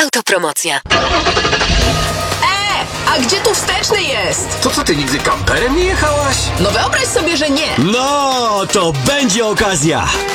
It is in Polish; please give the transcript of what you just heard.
Autopromocja. A gdzie tu wsteczny jest? To co, ty nigdy kamperem nie jechałaś? No wyobraź sobie, że nie. No, to będzie okazja.